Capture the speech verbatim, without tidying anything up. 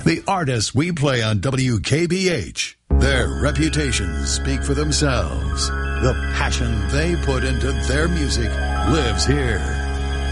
The artists we play on W K B H, their reputations speak for themselves. The passion they put into their music lives here.